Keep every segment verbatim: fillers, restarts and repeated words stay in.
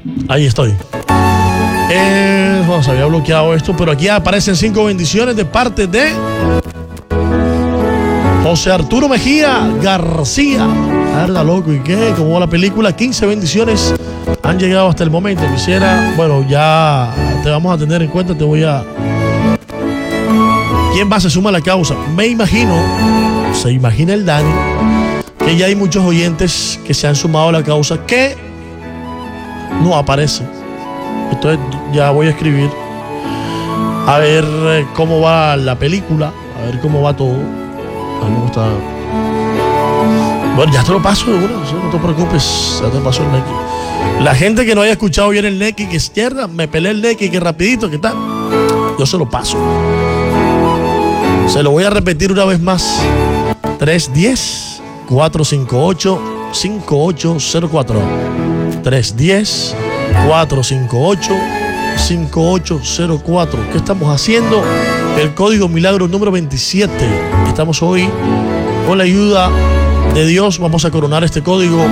Ahí estoy. Eh, bueno, se había bloqueado esto, pero aquí aparecen cinco bendiciones de parte de José Arturo Mejía García. Arda, loco, ¿y qué? ¿Cómo va la película? quince bendiciones han llegado hasta el momento. Quisiera, bueno, ya te vamos a tener en cuenta, te voy a... ¿Quién más se suma a la causa? Me imagino, se imagina el Dani, que ya hay muchos oyentes que se han sumado a la causa que no aparecen. Entonces ya voy a escribir a ver cómo va la película, a ver cómo va todo. A mí me gusta. Bueno, ya te lo paso de una, no te preocupes, ya te paso el Neki. La gente que no haya escuchado bien el Neki, que izquierda, me pelé el Neki, que rapidito, ¿qué tal? Yo se lo paso. Se lo voy a repetir una vez más. tres uno cero, cuatro cinco ocho, cinco ocho cero cuatro. tres uno cero, cuatro cinco ocho, cinco ocho cero cuatro. ¿Qué estamos haciendo? El código milagro número veintisiete. Estamos hoy con la ayuda de Dios. Vamos a coronar este código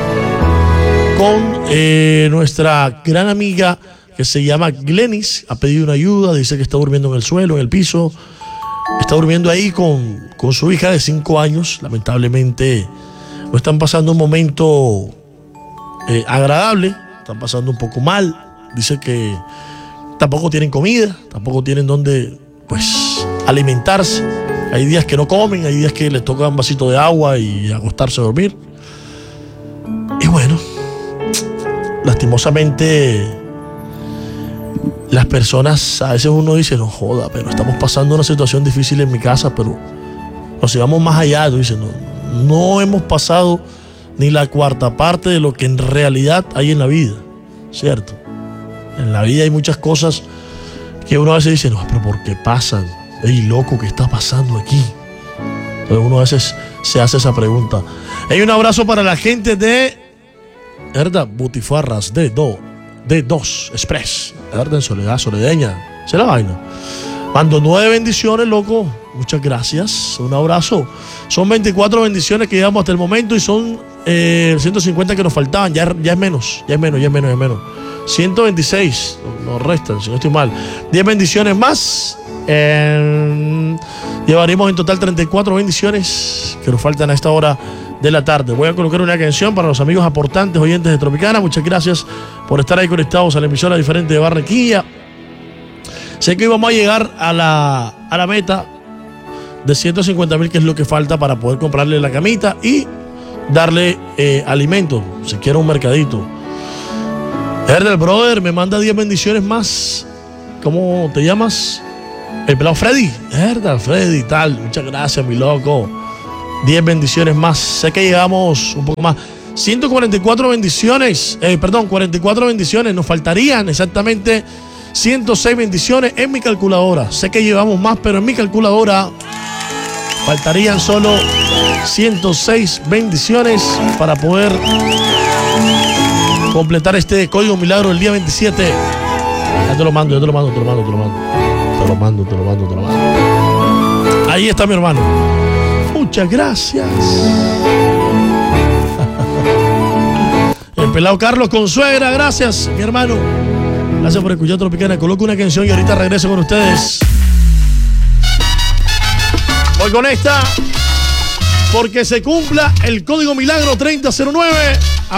con eh, nuestra gran amiga que se llama Glenis. Ha pedido una ayuda, dice que está durmiendo en el suelo, en el piso. Está durmiendo ahí con, con su hija de cinco años. Lamentablemente no están pasando un momento eh, agradable. Están pasando un poco mal. Dice que tampoco tienen comida, tampoco tienen dónde, pues, alimentarse. Hay días que no comen, hay días que les toca un vasito de agua y acostarse a dormir. Y bueno, lastimosamente, las personas, a veces uno dice, no joda, pero estamos pasando una situación difícil en mi casa, pero nos llevamos más allá. Tú dices, no, no hemos pasado ni la cuarta parte de lo que en realidad hay en la vida, ¿cierto? En la vida hay muchas cosas que uno a veces dice, no, pero ¿por qué pasan? ¡Ey, loco, qué está pasando aquí! Entonces uno a veces se hace esa pregunta. Hay un abrazo para la gente de, ¿verdad? Butifarras de Do, de Dos Express, ¿verdad? En Soledad, Soledeña. ¿Se la vaina? Mando nueve bendiciones, loco. Muchas gracias. Un abrazo. Son veinticuatro bendiciones que llevamos hasta el momento y son eh, ciento cincuenta que nos faltaban. Ya, ya es menos, ya es menos, ya es menos, ya es menos. ciento veintiséis nos restan, si no estoy mal. diez bendiciones más. Eh, llevaremos en total treinta y cuatro bendiciones que nos faltan a esta hora de la tarde. Voy a colocar una canción para los amigos aportantes, oyentes de Tropicana. Muchas gracias por estar ahí conectados a la emisora diferente de Barranquilla. Sé que hoy vamos a llegar a la, a la meta de ciento cincuenta mil, que es lo que falta para poder comprarle la camita y darle eh, alimento, si quiere un mercadito. Herder, brother, me manda diez bendiciones más. ¿Cómo te llamas? El pelado Freddy. Herder, Freddy, tal. Muchas gracias, mi loco. diez bendiciones más. Sé que llegamos un poco más. ciento cuarenta y cuatro bendiciones. Eh, perdón, cuarenta y cuatro bendiciones. Nos faltarían exactamente ciento seis bendiciones en mi calculadora. Sé que llevamos más, pero en mi calculadora faltarían solo ciento seis bendiciones para poder completar este código milagro el día veintisiete. Ya te lo mando, ya te lo mando, te lo mando, te lo mando. Te lo mando, te lo mando, te lo mando. Ahí está mi hermano. Muchas gracias. El pelado Carlos Consuegra, gracias, mi hermano. Gracias por escuchar Tropicana. Coloco una canción y ahorita regreso con ustedes. Voy con esta porque se cumpla el código milagro treinta cero nueve.